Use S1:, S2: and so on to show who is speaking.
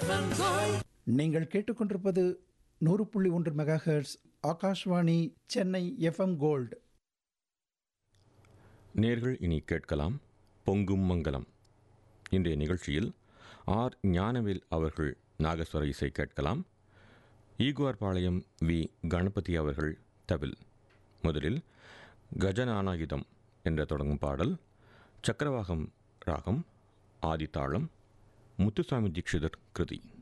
S1: நீங்கள் கேட்டுக்கொண்டிருப்பது 100.1 megahertz Akashvani Chennai FM gold.
S2: நேர்கள் இனி கேட்கலாம் பொங்கும் மங்கலம். இன்றைய நிகழ்ச்சியில் ஆர் ஞானவேல் அவர்கள் நாகஸ்வர இசை கேட்கலாம். ஈகுவார்பாளையம் வி கணபதி அவர்கள் தவில். முதலில் கஜநானாயுதம் என்ற தொடங்கும் பாடல், சக்கரவாகம் ராகம், ஆதித்தாளம், முத்துசாமி தீட்சிதர் கிருதி.